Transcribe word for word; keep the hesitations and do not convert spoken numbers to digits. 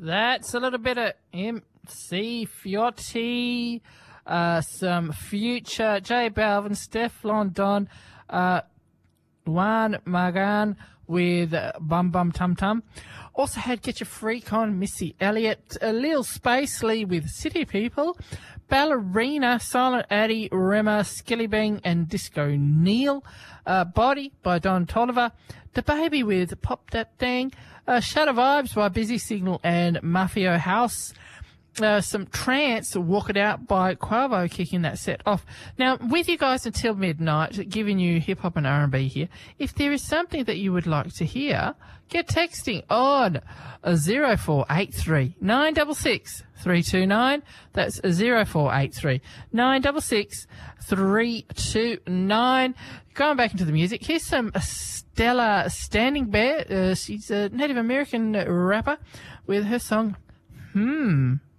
That's a little bit of M C Fiotti, uh, some Future, J Balvin, Steph London, uh, Juan Magan with uh, Bum Bum Tum Tum. Also had Get Your Freak On, Missy Elliott, uh, Lil Spacely with City People, Ballerina, Silent Addy, Rema, Skilly Bang, and Disco Neil. Uh, Body by Don Toliver, The Baby with Pop That Dang, uh, Shadow Vibes by Busy Signal and Mafia House. Uh, some Trance, Walk It Out by Quavo kicking that set off. Now, with you guys until midnight, giving you hip-hop and R and B here. If there is something that you would like to hear, get texting on zero four eight three nine six six three two nine. That's zero four eight three nine six six three two nine. Going back into the music, here's some Stella Standing Bear. Uh, she's a Native American rapper with her song, Hmm.